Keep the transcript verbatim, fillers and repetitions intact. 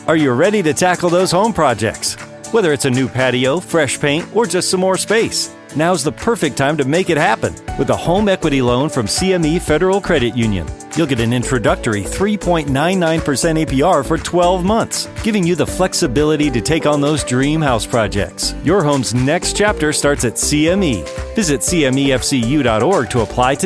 Are you ready to tackle those home projects? Whether it's a new patio, fresh paint, or just some more space, now's the perfect time to make it happen with a home equity loan from C M E Federal Credit Union. You'll get an introductory three point nine nine percent A P R for twelve months, giving you the flexibility to take on those dream house projects. Your home's next chapter starts at C M E. Visit C M E F C U dot org to apply today.